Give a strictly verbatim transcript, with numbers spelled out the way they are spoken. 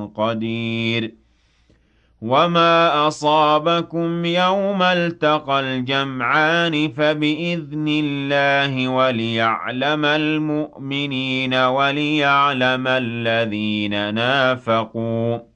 قدير وما أصابكم يوم التقى الجمعان فبإذن الله وليعلم المؤمنين وليعلم الذين نافقوا